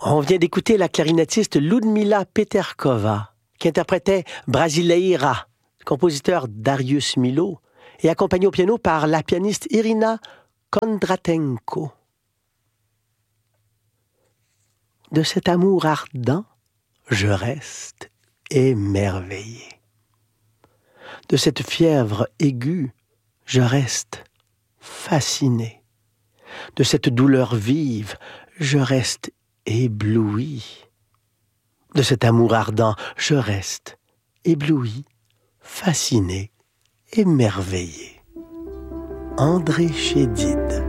On vient d'écouter la clarinettiste Ludmila Peterkova, qui interprétait Brasileira, compositeur Darius Milhaud, et accompagnée au piano par la pianiste Irina Kondratenko. De cet amour ardent, je reste émerveillé. De cette fièvre aiguë, je reste fasciné. De cette douleur vive, je reste ébloui. De cet amour ardent, je reste ébloui, fasciné, émerveillé. André Chédid.